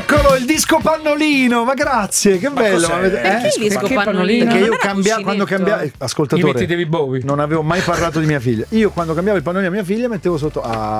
Eccolo il disco pannolino, ma grazie, che bello. Perché il disco pannolino? Perché io quando cambiavo, ascoltatore, Imiti David Bowie. non avevo mai parlato di mia figlia. Io quando cambiavo il pannolino a mia figlia mettevo sotto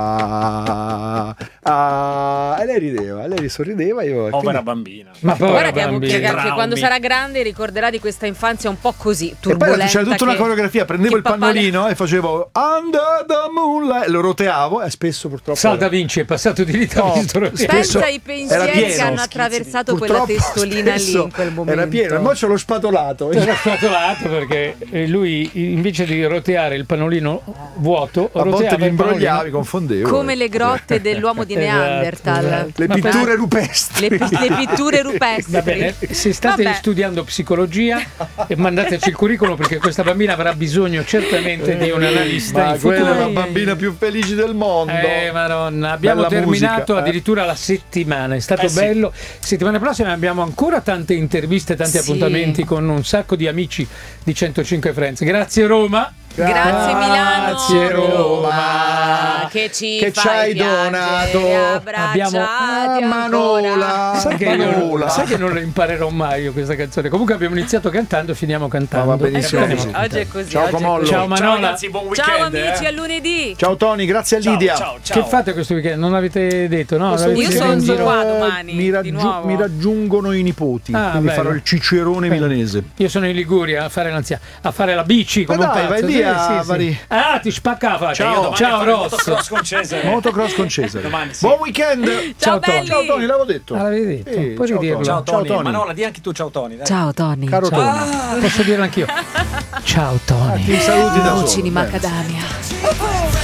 e lei rideva, lei sorrideva. Povera bambina. Ma Ora povera che bambina. quando sarà grande ricorderà di questa infanzia un po' così turbolenta. E poi c'era tutta una coreografia, prendevo il pannolino e facevo Under the Moonlight, lo roteavo e spesso purtroppo Salda Vinci è passato di lì Pensa ai pensieri pieno, che hanno attraversato quella purtroppo testolina lì spesso in quel momento. era pieno, e mo ce l'ho spatolato. Era spatolato perché lui invece di roteare il pannolino vuoto A volte roteava mi il imbrogliavi, pannolino. confondevo. Come le grotte dell'uomo di Neanderthal. esatto. Le pitture rupestri. Le pitture rupestri. Va bene, se state Vabbè. studiando psicologia mandateci il curriculum perché questa bambina avrà bisogno certamente di un analista Ma in futuro. quella è la bambina più felice del mondo. Madonna, abbiamo Bella terminato musica, addirittura la settimana, è stato sì. bello. Settimana prossima abbiamo ancora tante interviste, tanti Sì. appuntamenti con un sacco di amici di 105 Friends. Grazie Roma. Grazie Milano. Grazie Roma. Che ci Che ci hai donato. Abbracciati Manola. ancora. Sai che non lo imparerò mai io questa canzone. Comunque abbiamo iniziato cantando e finiamo cantando. Ma va benissimo È così. Oggi è così. Ciao, oggi è Comollo. così. Ciao Ciao Manola. ragazzi, buon Ciao weekend. amici, a lunedì. Ciao Tony, grazie a Ciao, Lidia. ciao, ciao. Che fate questo weekend? Non avete detto, no? Io sono qua domani, Mi, di nuovo. mi raggiungono i nipoti, Ah, quindi bello. farò il cicerone milanese. Io sono in Liguria a fare l'anziano, a fare la bici come Ma un dai, pazzo. vai Sì, via, sì, sì. Vari. Ah, ti spacca la faccia. Io domani Ciao farò il Ross. motocross con Cesare. Motocross con Cesare. Domani, sì. Buon weekend. Ciao, Tony. belli. Ciao Tony, l'avevo detto. Ah, l'avevi detto? Puoi ciao, ridirlo? Ciao Tony. Ciao, Tony. Manola, di anche tu ciao Tony. Dai. Ciao Tony. Caro Ciao. Tony. Posso dirlo anch'io. Ciao Tony. Ti saluti da Noci solo. di Bene. macadamia.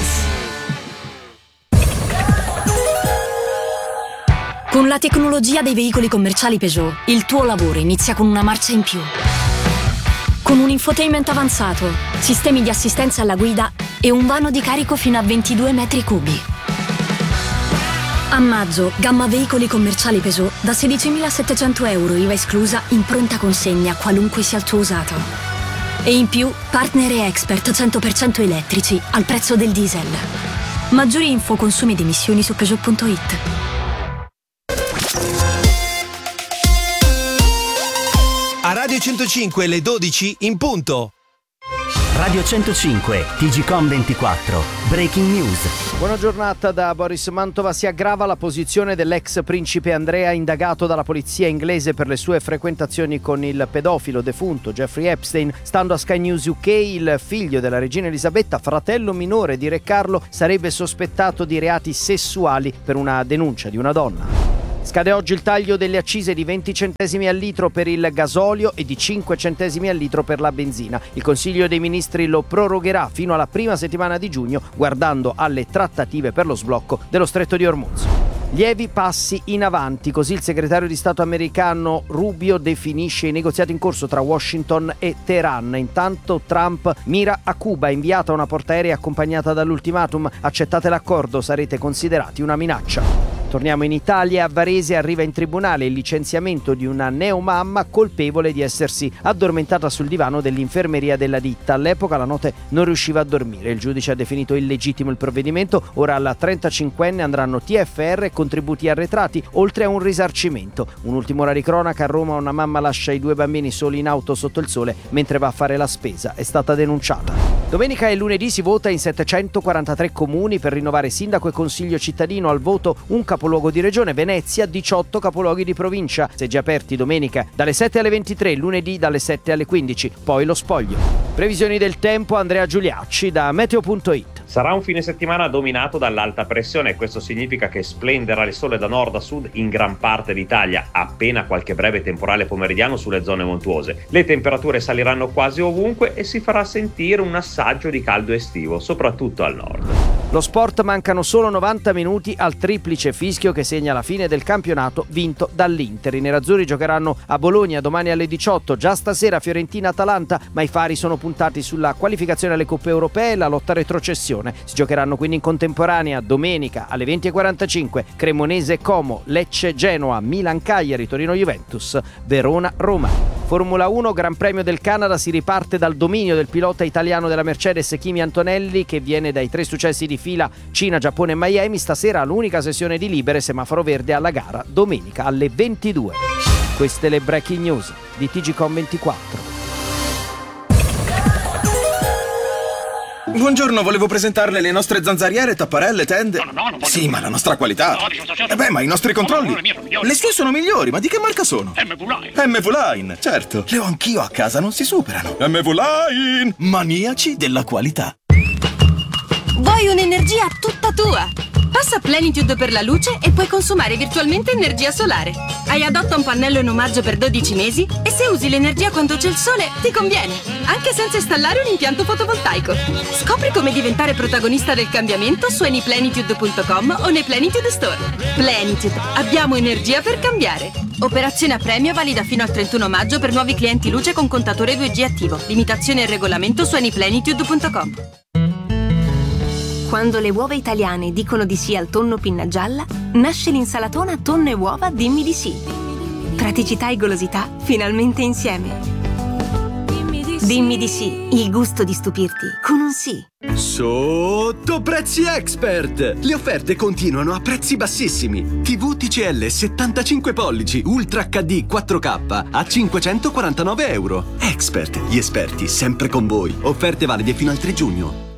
Con la tecnologia dei veicoli commerciali Peugeot, il tuo lavoro inizia con una marcia in più. Con un infotainment avanzato, sistemi di assistenza alla guida e un vano di carico fino a 22 metri cubi. A maggio, gamma veicoli commerciali Peugeot da 16.700 euro IVA esclusa in pronta consegna qualunque sia il tuo usato. E in più, partner e expert 100% elettrici al prezzo del diesel. Maggiori info, consumi ed emissioni su Peugeot.it. A Radio 105 le 12 in punto. Radio 105, TGcom 24, Breaking News. Buona giornata da Boris Mantova. Si aggrava la posizione dell'ex principe Andrea, indagato dalla polizia inglese per le sue frequentazioni con il pedofilo defunto Jeffrey Epstein. Stando a Sky News UK, il figlio della regina Elisabetta, fratello minore di Re Carlo, sarebbe sospettato di reati sessuali per una denuncia di una donna. Scade oggi il taglio delle accise di 20 centesimi al litro per il gasolio e di 5 centesimi al litro per la benzina. Il Consiglio dei Ministri lo prorogherà fino alla prima settimana di giugno, guardando alle trattative per lo sblocco dello Stretto di Hormuz. Lievi passi in avanti, così il segretario di Stato americano Rubio definisce i negoziati in corso tra Washington e Teheran. Intanto Trump mira a Cuba, inviata una portaerei accompagnata dall'ultimatum: accettate l'accordo, sarete considerati una minaccia. Torniamo in Italia. A Varese arriva in tribunale il licenziamento di una neomamma colpevole di essersi addormentata sul divano dell'infermeria della ditta. All'epoca la notte non riusciva a dormire. Il giudice ha definito illegittimo il provvedimento. Ora alla 35enne andranno TFR e contributi arretrati, oltre a un risarcimento. Un ultimo ora di cronaca: a Roma una mamma lascia i 2 bambini soli in auto sotto il sole mentre va a fare la spesa. È stata denunciata. Domenica e lunedì si vota in 743 comuni per rinnovare sindaco e consiglio cittadino. Al voto un capoluogo di regione, Venezia, 18 capoluoghi di provincia. Seggi aperti domenica dalle 7 alle 23, lunedì dalle 7 alle 15, poi lo spoglio. Previsioni del tempo, Andrea Giuliacci da Meteo.it. Sarà un fine settimana dominato dall'alta pressione e questo significa che splenderà il sole da nord a sud in gran parte d'Italia, appena qualche breve temporale pomeridiano sulle zone montuose. Le temperature saliranno quasi ovunque e si farà sentire un assaggio di caldo estivo, soprattutto al nord. Lo sport: mancano solo 90 minuti al triplice fischio che segna la fine del campionato vinto dall'Inter. I nerazzurri giocheranno a Bologna domani alle 18, già stasera Fiorentina-Atalanta, ma i fari sono puntati sulla qualificazione alle Coppe Europee e la lotta a retrocessione. Si giocheranno quindi in contemporanea domenica alle 20:45 Cremonese-Como, Lecce-Genoa, Milan-Cagliari, Torino-Juventus, Verona-Roma. Formula 1, Gran Premio del Canada, si riparte dal dominio del pilota italiano della Mercedes Kimi Antonelli, che viene dai 3 successi di fila Cina, Giappone e Miami. Stasera l'unica sessione di libere, semaforo verde alla gara, domenica alle 22. Queste le breaking news di TGCOM24. Buongiorno, volevo presentarle le nostre zanzariere, tapparelle, tende. No, sì, ma la nostra qualità. Ma i nostri controlli. Le sue sono migliori, ma di che marca sono? MV-Line, certo. Le ho anch'io a casa, non si superano. MV-Line, maniaci della qualità. Vuoi un'energia tutta tua? Passa a Plenitude per la luce e puoi consumare virtualmente energia solare. Hai Adotta un pannello in omaggio per 12 mesi e se usi l'energia quando c'è il sole ti conviene, anche senza installare un impianto fotovoltaico. Scopri come diventare protagonista del cambiamento su anyplenitude.com o nei Plenitude Store. Plenitude, abbiamo energia per cambiare. Operazione a premio valida fino al 31 maggio per nuovi clienti luce con contatore 2G attivo. Limitazione e regolamento su anyplenitude.com. Quando le uova italiane dicono di sì al tonno pinna gialla, nasce l'insalatona tonno e uova Dimmi di sì. Praticità e golosità finalmente insieme. Dimmi di sì, il gusto di stupirti con un sì. Sotto Prezzi Expert! Le offerte continuano a prezzi bassissimi. TV TCL 75 pollici Ultra HD 4K a 549 euro. Expert, gli esperti sempre con voi. Offerte valide fino al 3 giugno.